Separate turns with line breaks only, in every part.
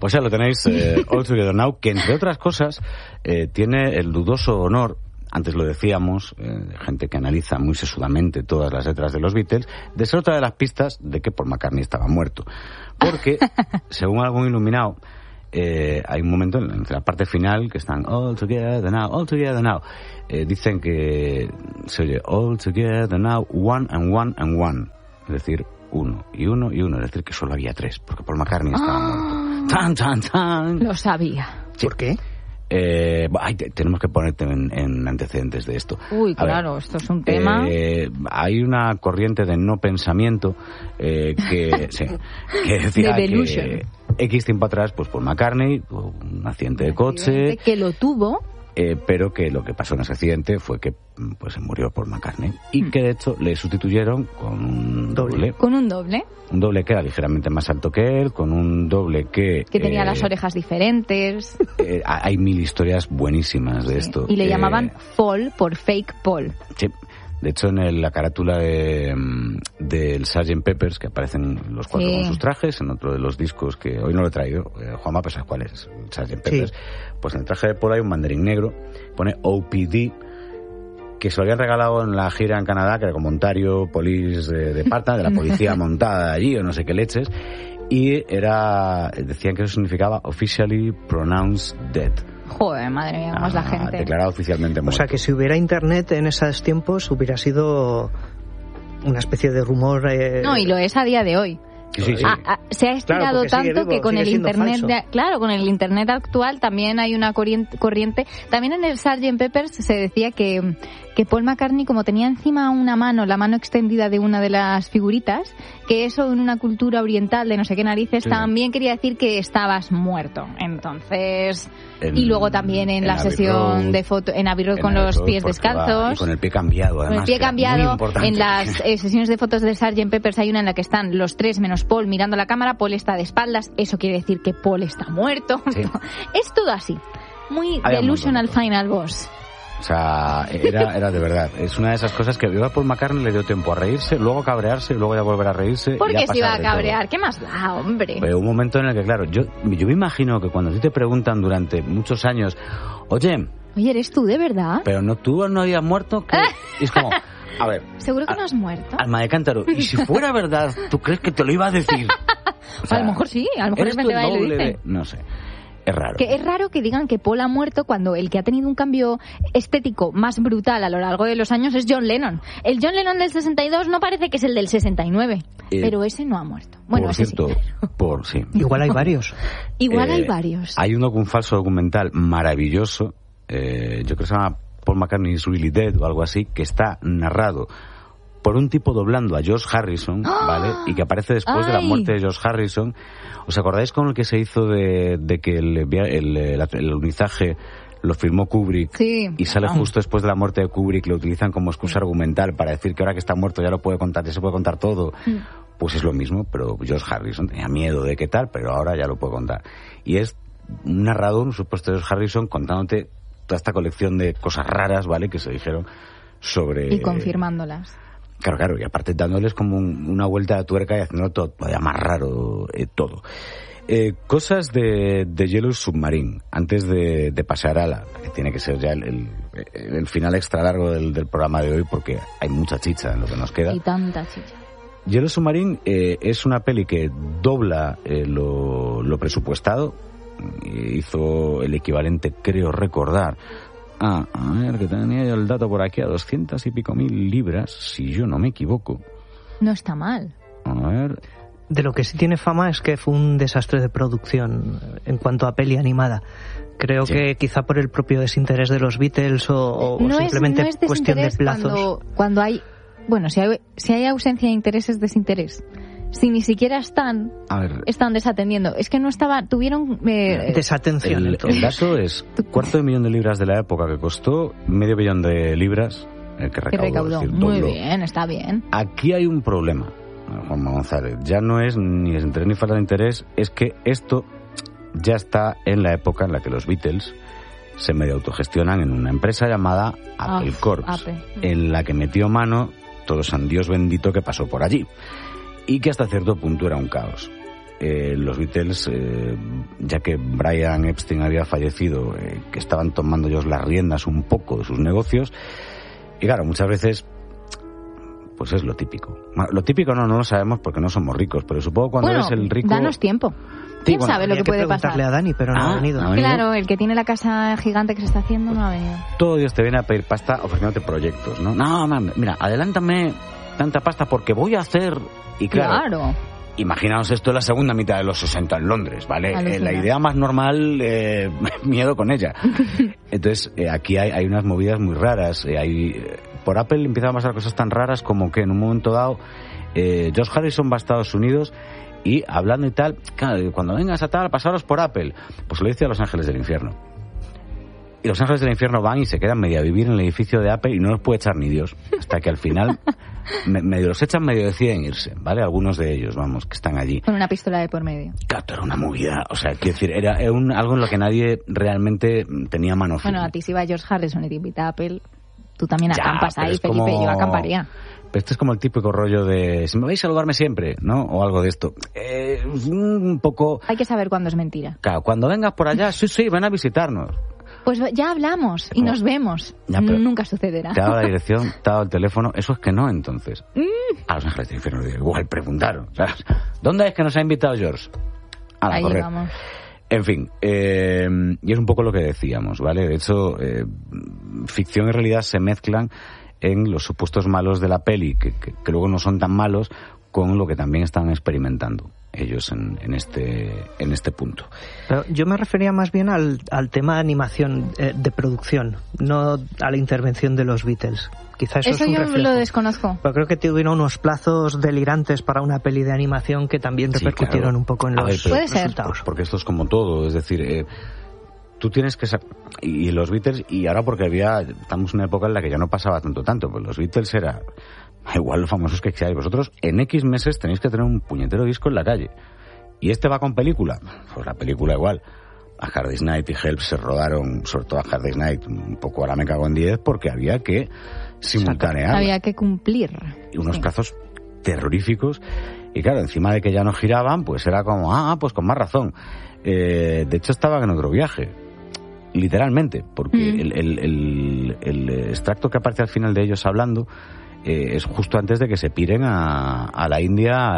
Pues ya lo tenéis, All Together Now, que entre otras cosas tiene el dudoso honor, antes lo decíamos, gente que analiza muy sesudamente todas las letras de los Beatles, de ser otra de las pistas de que Paul McCartney estaba muerto. Porque, según algún iluminado, hay un momento en la parte final que están All Together Now. Dicen que se oye All Together Now, one and one and one. Es decir, uno y uno y uno. Es decir, que solo había tres, porque Paul McCartney estaba muerto. ¡Tan, tan, tan!
Lo sabía.
Sí.
¿Por qué?
Tenemos que ponerte en antecedentes de esto.
Uy, claro, esto es un tema.
Hay una corriente de no pensamiento que decía que X tiempo atrás, pues Paul McCartney tuvo un accidente de coche.
Que lo tuvo.
Pero que lo que pasó en ese accidente fue que pues se murió Paul McCartney y que de hecho le sustituyeron con un doble.
¿Con un doble?
Un doble que era ligeramente más alto que él, con un doble que
tenía las orejas diferentes.
Hay mil historias buenísimas de esto.
Y le llamaban Paul por Fake Paul.
Sí. De hecho, en la carátula del Sgt. Peppers, que aparecen los cuatro con sus trajes, en otro de los discos que hoy no lo he traído, Juanma, pues ¿sabes cuál es? El Sgt. Peppers. Sí. Pues en el traje de Paul hay un mandarín negro, pone OPD, que se lo habían regalado en la gira en Canadá, que era como Ontario Police Department, de la policía montada allí, o no sé qué leches, y decían que eso significaba Officially Pronounced Dead.
Joder, madre mía, cómo es la gente.
Declarado oficialmente muerto.
O sea, que si hubiera internet en esos tiempos hubiera sido una especie de rumor...
No, y lo es a día de hoy.
Sí.
Se ha estirado tanto que con el internet con el internet actual también hay una corriente. También en el Sgt. Peppers se decía que Paul McCartney, como tenía encima una mano, la mano extendida de una de las figuritas, que eso en una cultura oriental de no sé qué narices también quería decir que estabas muerto. Entonces, y luego también en la sesión de foto en Abbey Road con los pies descalzos,
y con el pie cambiado, además.
Con el pie cambiado. En las sesiones de fotos del Sgt. Peppers hay una en la que están los tres menos Paul mirando la cámara. Paul está de espaldas, eso quiere decir que Paul está muerto. Sí. Es todo así, muy delusional final boss.
O sea, era de verdad. Es una de esas cosas que a Paul McCartney le dio tiempo a reírse, luego a cabrearse, luego ya volver a reírse.
¿Por qué se iba a cabrear? ¿Qué más da, hombre?
Pero un momento en el que, claro, yo me imagino que cuando a ti te preguntan durante muchos años, oye,
¿eres tú de verdad?
Pero tú no habías muerto, que... Y es como... A ver...
¿Seguro que no has muerto?
Alma de cántaro, y si fuera verdad, ¿tú crees que te lo iba a decir?
O sea, a lo mejor sí, a lo mejor de repente va y lo dice.
No sé. Es raro.
Que es raro que digan que Paul ha muerto cuando el que ha tenido un cambio estético más brutal a lo largo de los años es John Lennon. El John Lennon del 62 no parece que es el del 69, pero ese no ha muerto. Bueno,
por cierto, sí.
Igual hay varios.
Hay varios.
Hay un falso documental maravilloso, yo creo que se llama Paul McCartney is Really Dead o algo así, que está narrado por un tipo doblando a George Harrison, ¿vale? Y que aparece después de la muerte de George Harrison. ¿Os acordáis con el que se hizo de que el alunizaje lo firmó Kubrick?
Sí.
Y sale justo después de la muerte de Kubrick, lo utilizan como excusa argumental para decir que ahora que está muerto ya lo puede contar, ya se puede contar todo. Pues es lo mismo, pero George Harrison tenía miedo de qué tal, pero ahora ya lo puede contar. Y es un narrador, un supuesto George Harrison, contándote toda esta colección de cosas raras, ¿vale?, que se dijeron sobre...
Y confirmándolas.
Claro, y aparte dándoles como una vuelta de tuerca y haciendo todo todavía más raro todo. Cosas de Yellow Submarine, antes de pasar a la que tiene que ser ya el final extra largo del programa de hoy, porque hay mucha chicha en lo que nos queda.
Y tanta chicha.
Yellow Submarine es una peli que dobla lo presupuestado. Hizo el equivalente, creo recordar, a ver, que tenía yo el dato por aquí, a 200 y pico mil libras, si yo no me equivoco.
No está mal.
A ver...
De lo que sí tiene fama es que fue un desastre de producción en cuanto a peli animada. Creo que quizá por el propio desinterés de los Beatles o simplemente cuestión de plazos.
Cuando hay... Bueno, si hay ausencia de interés es desinterés. Si ni siquiera están desatendiendo. Es que no tuvieron...
desatención.
El dato es $250,000 de libras de la época que costó, $500 million de libras que recaudó. Es decir,
muy bien, está bien.
Aquí hay un problema, Juanma González. Ya no es ni desinterés ni falta de interés, es que esto ya está en la época en la que los Beatles se medio autogestionan en una empresa llamada Apple Corps, en la que metió mano todo San Dios bendito que pasó por allí. Y que hasta cierto punto era un caos. los Beatles, ya que Brian Epstein había fallecido, que estaban tomando ellos las riendas un poco de sus negocios. Y claro, muchas veces pues es lo típico. Lo típico no lo sabemos porque no somos ricos, pero supongo cuando eres el rico...
danos tiempo. ¿Quién sabe lo que puede pasar?
Preguntarle a Dani, pero no ha venido.
Claro, el que tiene la casa gigante que se está haciendo no ha venido.
Todo Dios te viene a pedir pasta ofreciéndote proyectos, ¿no? No, mira, adelántame tanta pasta porque voy a hacer... Y claro. Imaginaos esto en la segunda mitad de los 60 en Londres, ¿vale? La idea más normal, miedo con ella. Entonces, aquí hay unas movidas muy raras. Por Apple empiezan a pasar cosas tan raras como que en un momento dado George Harrison va a Estados Unidos y hablando y tal, claro, cuando vengas a tal, pasaros por Apple. Pues lo dice a Los Ángeles del Infierno. Y Los Ángeles del Infierno van y se quedan medio a vivir en el edificio de Apple y no los puede echar ni Dios. Hasta que al final medio los echan, medio deciden irse, ¿vale? Algunos de ellos, vamos, que están allí.
Con una pistola de por medio.
Claro, era una movida. O sea, quiero decir, era algo en lo que nadie realmente tenía mano firme.
Bueno, a ti si va George Harrison y te invita a Apple, tú también acampas ahí, Felipe, yo acamparía.
Pero este es como el típico rollo de si me vais a saludarme siempre, ¿no? O algo de esto. Un poco...
Hay que saber cuándo es mentira.
Claro, cuando vengas por allá, sí, ven a visitarnos.
Pues ya hablamos y nos vemos. Nunca sucederá.
Te ha dado la dirección, te ha dado el teléfono. Eso es que no, entonces. A Los Ángeles del Infierno igual preguntaron. ¿Sabes? ¿Dónde es que nos ha invitado George?
Ahí vamos.
En fin, y es un poco lo que decíamos, ¿vale? De hecho, ficción y realidad se mezclan en los supuestos malos de la peli, que luego no son tan malos, con lo que también están experimentando ellos en este punto.
Pero yo me refería más bien al tema de animación, de producción, no a la intervención de los Beatles. Quizá eso es un reflejo.
Yo lo desconozco.
Pero creo que tuvieron unos plazos delirantes para una peli de animación que también repercutieron un poco en los resultados.
Porque esto es como todo, es decir... tú tienes que y los Beatles, y ahora porque estamos en una época en la que ya no pasaba tanto, pues los Beatles era igual los famosos que seáis vosotros, en X meses tenéis que tener un puñetero disco en la calle, y este va con película, pues la película igual. A Hard Day's Night y Help se rodaron, sobre todo a Hard Day's Night, un poco ahora me cago en 10, porque había que simultanear.
Había que cumplir.
Y unos plazos terroríficos, y claro, encima de que ya no giraban, pues era como, pues con más razón. De hecho estaban en otro viaje, literalmente, porque el extracto que aparece al final de ellos hablando es justo antes de que se piren a la India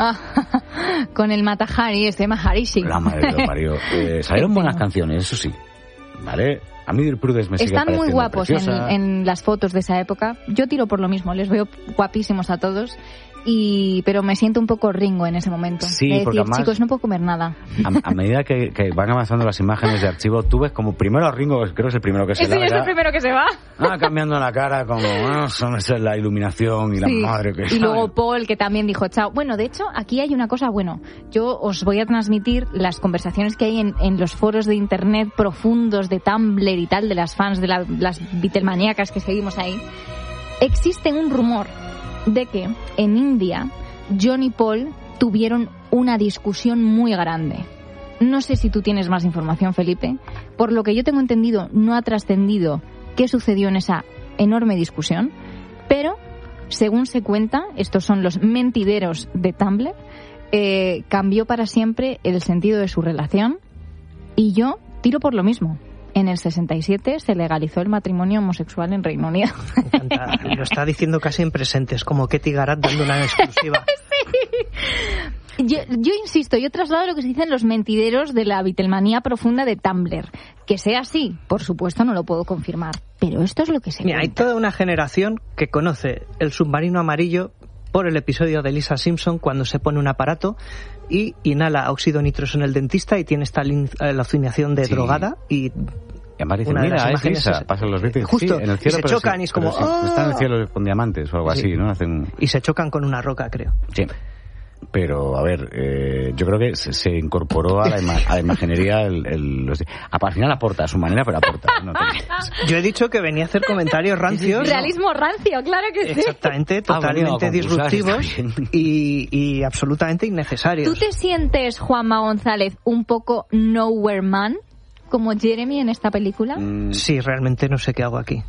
con el Matahari, Maharishi.
La madre que lo parió. Salieron buenas canciones, eso sí, ¿vale? A mí Dear Prudence me sigue
pareciendo
preciosa.
Están muy guapos en las fotos de esa época. Yo tiro por lo mismo, les veo guapísimos a todos. Pero me siento un poco Ringo en ese momento.
Sí,
de decir,
porque además,
chicos, no puedo comer nada.
A medida que van avanzando las imágenes de archivo, tú ves como primero a Ringo, creo que es el primero que se larga.
Sí, es el primero que se va.
Cambiando la cara, como, son la iluminación y la madre que...
Y luego Paul, que también dijo, chao. Bueno, de hecho, aquí hay una cosa, yo os voy a transmitir las conversaciones que hay en los foros de internet profundos de Tumblr y tal, de las fans de las Beatlemaníacas que seguimos ahí. Existe un rumor de que en India John y Paul tuvieron una discusión muy grande. No sé si tú tienes más información, Felipe. Por lo que yo tengo entendido, no ha trascendido qué sucedió en esa enorme discusión, pero según se cuenta, estos son los mentideros de Tumblr, cambió para siempre el sentido de su relación, y yo tiro por lo mismo. En el 67 se legalizó el matrimonio homosexual en Reino Unido.
Me encanta. Lo está diciendo casi en presente. Es como Ketty Garat dando una exclusiva.
Sí. Yo insisto, yo traslado lo que se dicen los mentideros de la Beatlemanía profunda de Tumblr. Que sea así, por supuesto no lo puedo confirmar. Pero esto es lo que se cuenta.
Hay toda una generación que conoce el submarino amarillo por el episodio de Lisa Simpson, cuando se pone un aparato y inhala óxido nitroso en el dentista y tiene esta alucinación de drogada y
además dice, mira, es Lisa, pasan los Beatles
justo,
en el cielo,
y se chocan y es como
están en el cielo con diamantes o algo así, ¿no?
Y se chocan con una roca, creo.
Sí. Pero, a ver, yo creo que se incorporó a la imaginería al final aporta a su manera, pero aporta.
Yo he dicho que venía a hacer comentarios rancios.
Realismo rancio, claro que sí.
Exactamente, totalmente disruptivos y absolutamente innecesarios.
¿Tú te sientes, Juanma González, un poco nowhere man, como Jeremy en esta película?
Sí, realmente no sé qué hago aquí.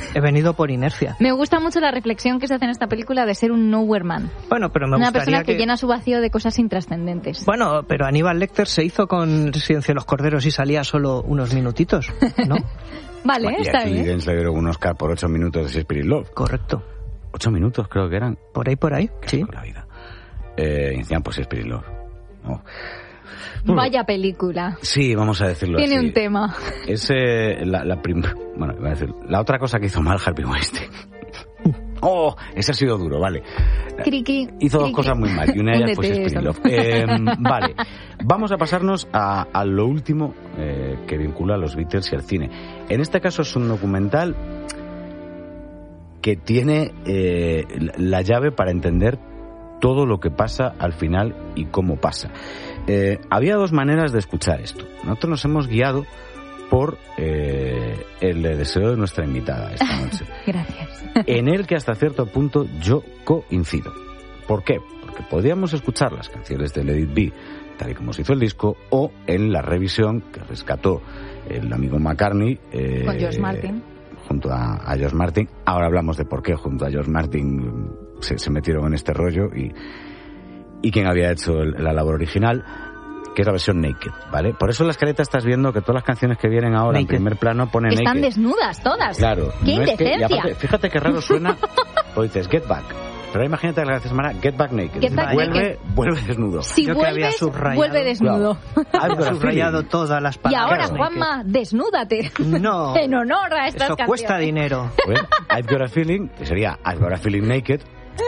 He venido por inercia.
Me gusta mucho la reflexión que se hace en esta película de ser un nowhere man.
Bueno, pero me
una
gustaría
persona que llena su vacío de cosas intrascendentes.
Bueno, pero Aníbal Lecter se hizo con Silencio de los Corderos y salía solo unos minutitos, ¿no?
Vale,
bueno,
está bien.
Y a Judy Dench le dieron un Oscar por 8 minutos de Shakespeare in Love.
Correcto.
8 minutos creo que eran.
Por ahí, sí.
La vida. Y encima pues Shakespeare in Love. Oh.
Vaya película.
Sí, vamos a decirlo
Tiene
así.
un tema.
Es bueno, iba a decir, la otra cosa que hizo mal Harvey Weinstein. Oh, ese ha sido duro, vale.
Criqui,
hizo dos cosas muy mal y una de ellas fue Shakespeare in Love. Vale, vamos a pasarnos a lo último que vincula a los Beatles y al cine. En este caso es un documental que tiene la llave para entender todo lo que pasa al final y cómo pasa. Había dos maneras de escuchar esto. Nosotros nos hemos guiado por el deseo de nuestra invitada esta noche.
Gracias.
En el que hasta cierto punto yo coincido. ¿Por qué? Porque podríamos escuchar las canciones de Let It Be tal y como se hizo el disco, o en la revisión que rescató el amigo McCartney
con George Martin,
junto a George Martin. Ahora hablamos de por qué junto a George Martin se metieron en este rollo y quién había hecho la labor original, que es la versión Naked, ¿vale? Por eso en la escaleta estás viendo que todas las canciones que vienen ahora Naked en primer plano ponen Naked.
Están desnudas todas.
Claro.
¡Qué
no
indecencia!
Aparte, fíjate qué raro suena, pues dices Get Back. Pero imagínate que la canción se llama Get Back Naked.
Get back
vuelve desnudo.
Si vuelves, vuelve desnudo.
Claro. Has subrayado todas las palabras.
Y ahora, Juanma, desnúdate.
No.
En honor a estas canciones.
Eso cuesta dinero.
Pues, I've Got a Feeling, que sería I've Got a Feeling Naked.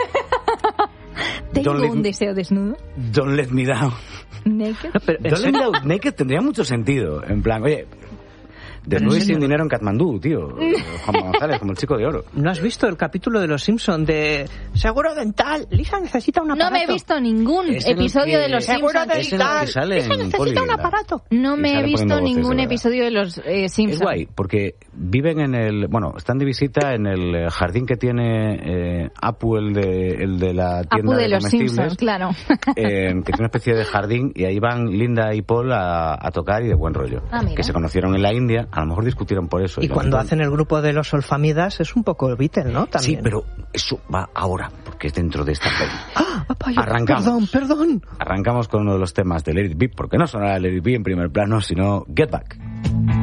Tengo un deseo desnudo.
Don't Let Me Down.
Naked.
No, pero
Don't Let Me Down Naked tendría mucho sentido. En plan, oye, desnudo y sin dinero en Katmandú, tío. Juan González, como el chico de oro.
¿No has visto el capítulo de Los Simpson de Seguro Dental? Lisa necesita un aparato.
No me he visto ningún episodio de Los Simpsons.
Lisa necesita un aparato.
No me he visto ningún episodio de Los Simpsons.
Es guay, porque viven en el... Bueno, están de visita en el jardín que tiene Apu, el de la tienda
Apu de
Los
Simpsons, claro.
Que tiene una especie de jardín, y ahí van Linda y Paul a tocar y de buen rollo. Que se conocieron en la India. A lo mejor discutieron por eso.
Y cuando hacen el grupo de los Olfamidas es un poco Beatle, ¿no? También.
Sí, pero eso va ahora, porque es dentro de esta peli.
Arrancamos. Perdón.
Arrancamos con uno de los temas de Let It Be, porque no sonará Let It Be en primer plano, sino Get Back.